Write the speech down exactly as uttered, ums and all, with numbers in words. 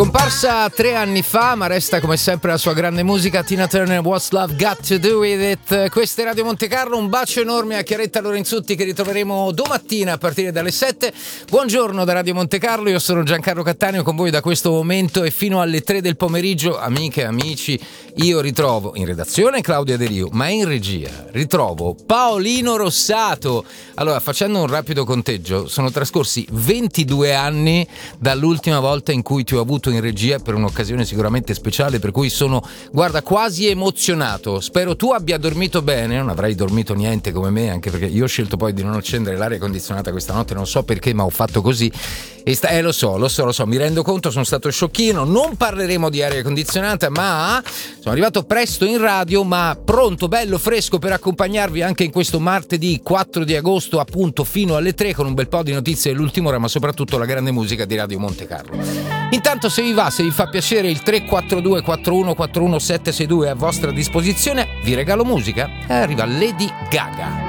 Comparsa tre anni fa, ma resta come sempre la sua grande musica, Tina Turner, What's Love Got to Do With It. Questa è Radio Monte Carlo, un bacio enorme a Chiaretta Lorenzutti che ritroveremo domattina a partire dalle sette. Buongiorno da Radio Monte Carlo, io sono Giancarlo Cattaneo con voi da questo momento e fino alle tre del pomeriggio. Amiche e amici, io ritrovo in redazione Claudia De Rio, ma in regia ritrovo Paolino Rossato. Allora, facendo un rapido conteggio, sono trascorsi ventidue anni dall'ultima volta in cui ti ho avuto in regia per un'occasione sicuramente speciale, per cui sono, guarda, quasi emozionato. Spero tu abbia dormito bene. Non avrai dormito niente come me, anche perché io ho scelto poi di non accendere l'aria condizionata questa notte, non so perché, ma ho fatto così e sta, eh lo so, lo so, lo so, mi rendo conto, sono stato sciocchino. Non parleremo di aria condizionata, ma sono arrivato presto in radio, ma pronto, bello, fresco per accompagnarvi anche in questo martedì quattro di agosto, appunto fino alle tre, con un bel po' di notizie dell'ultima ora, ma soprattutto la grande musica di Radio Monte Carlo. Intanto, se vi va, se vi fa piacere, il tre quattro due quattro uno quattro uno sette sei due è a vostra disposizione. Vi regalo musica e arriva Lady Gaga.